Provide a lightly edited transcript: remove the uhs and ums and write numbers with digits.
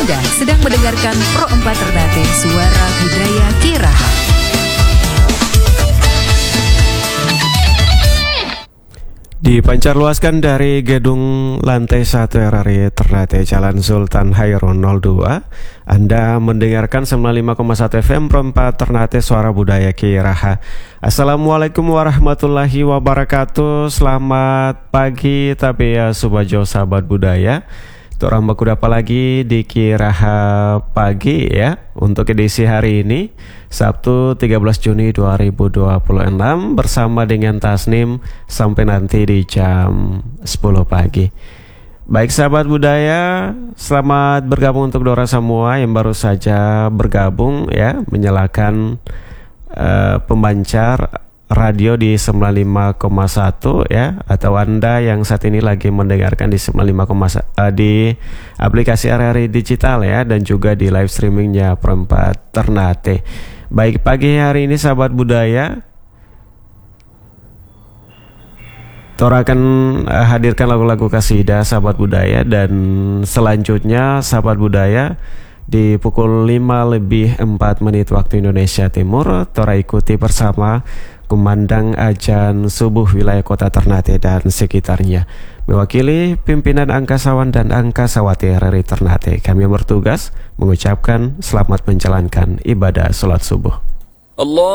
Anda sedang mendengarkan Pro 4 Ternate, Suara Budaya Kiraha. Dipancarluaskan dari gedung lantai 1 RRI Ternate, Jalan Sultan Hairun 02. Anda mendengarkan 95,1 FM Pro 4 Ternate, Suara Budaya Kiraha. Assalamualaikum warahmatullahi wabarakatuh. Selamat pagi tapi ya subajo sahabat budaya. Orang baku apa lagi di Kiraha pagi ya. Untuk edisi hari ini Sabtu 13 Juni 2026 bersama dengan Tasnim sampai nanti di jam 10 pagi. Baik sahabat budaya, selamat bergabung untuk Dora semua yang baru saja bergabung ya, menyalakan pembancar radio di 95,1 ya, atau Anda yang saat ini lagi mendengarkan di 95,1 di aplikasi RRI digital ya, dan juga di live streamingnya Pro 4 Ternate. Baik, pagi hari ini sahabat budaya, Tora akan hadirkan lagu-lagu kasidah sahabat budaya, dan selanjutnya sahabat budaya di pukul 5:04 waktu Indonesia Timur, Tora ikuti bersama kumandang ajan subuh wilayah kota Ternate dan sekitarnya. Mewakili pimpinan angkasawan dan angkasawati RRI Ternate, kami bertugas mengucapkan selamat menjalankan ibadah sholat subuh. Allah